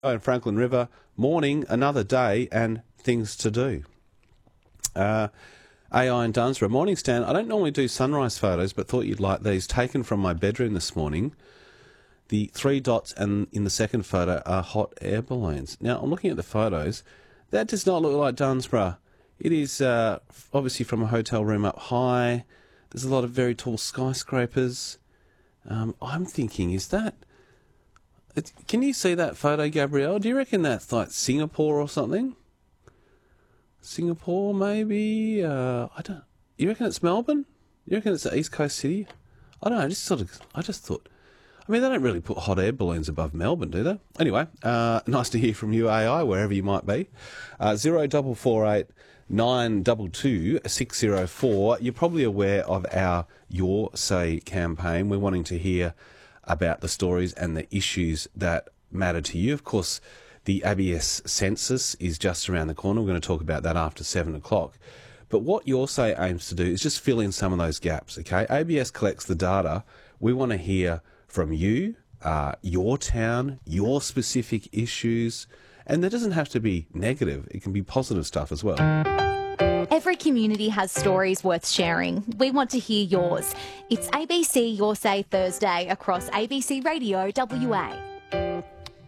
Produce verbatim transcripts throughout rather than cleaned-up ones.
in Franklin River, morning, another day, and things to do. Uh, A I in Dunsborough. Morning, Stan. I don't normally do sunrise photos, but thought you'd like these. Taken from my bedroom this morning. The three dots and in the second photo are hot air balloons. Now, I'm looking at the photos. That does not look like Dunsborough. It is uh, obviously from a hotel room up high. There's a lot of very tall skyscrapers. Um, I'm thinking, is that... It, can you see that photo, Gabrielle? Do you reckon that's like Singapore or something? Singapore, maybe? Uh, I don't... You reckon it's Melbourne? You reckon it's the East Coast city? I don't know, I just sort of... I just thought... I mean, they don't really put hot air balloons above Melbourne, do they? Anyway, uh, nice to hear from you, A I, wherever you might be. Uh, zero double four eight nine double two six zero four. You're probably aware of our Your Say campaign. We're wanting to hear about the stories and the issues that matter to you. Of course, the A B S census is just around the corner. We're going to talk about that after seven o'clock. But what Your Say aims to do is just fill in some of those gaps, okay? A B S collects the data. We want to hear from you, uh, your town, your specific issues, and that doesn't have to be negative. It can be positive stuff as well. Every community has stories worth sharing. We want to hear yours. It's A B C Your Say Thursday across A B C Radio W A.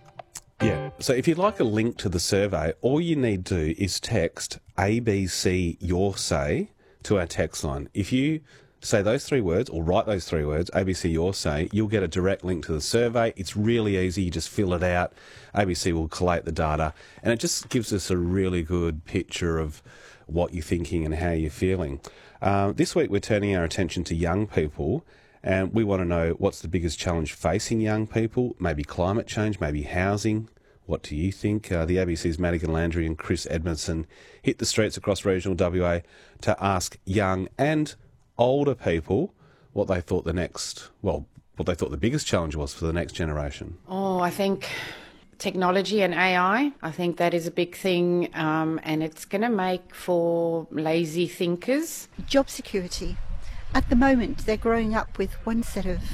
Yeah, so if you'd like a link to the survey, all you need to do is text A B C Your Say to our text line. If you say those three words, or write those three words, A B C Your Say, you'll get a direct link to the survey. It's really easy. You just fill it out. A B C will collate the data, and it just gives us a really good picture of what you're thinking and how you're feeling. Uh, this week, we're turning our attention to young people, and we want to know what's the biggest challenge facing young people, maybe climate change, maybe housing. What do you think? Uh, the A B C's Madigan Landry and Chris Edmondson hit the streets across regional W A to ask young and older people what they thought the next, well, what they thought the biggest challenge was for the next generation. Oh, I think technology and A I, I think that is a big thing, um, and it's going to make for lazy thinkers. Job security. At the moment, they're growing up with one set of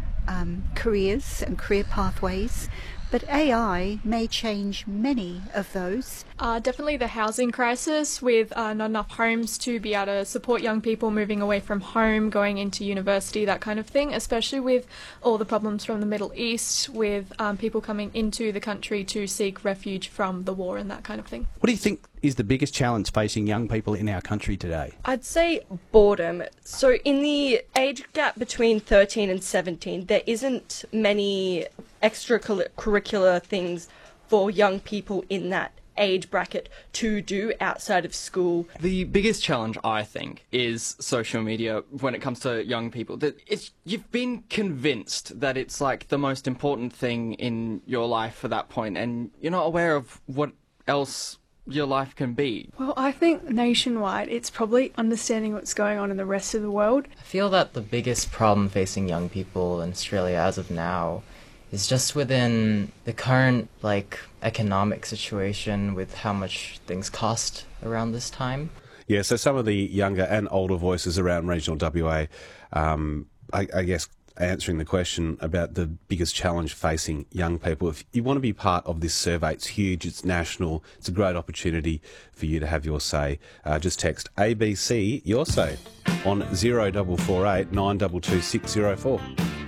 um, careers and career pathways, but A I may change many of those. Uh, definitely the housing crisis, with uh, not enough homes to be able to support young people moving away from home, going into university, that kind of thing, especially with all the problems from the Middle East, with um, people coming into the country to seek refuge from the war and that kind of thing. What do you think is the biggest challenge facing young people in our country today? I'd say boredom. So in the age gap between thirteen and seventeen, there isn't many extracurricular things for young people in that age bracket to do outside of school. The biggest challenge, I think, is social media when it comes to young people. That it's you've been convinced that it's like the most important thing in your life for that point, and you're not aware of what else your life can be. Well, I think nationwide, it's probably understanding what's going on in the rest of the world. I feel that the biggest problem facing young people in Australia as of now is just within the current, like, economic situation with how much things cost around this time. Yeah, so some of the younger and older voices around regional W A, um, I, I guess, answering the question about the biggest challenge facing young people. If you want to be part of this survey, it's huge, it's national, it's a great opportunity for you to have your say. Uh, just text A B C Your Say on zero double four eight nine double two six zero four.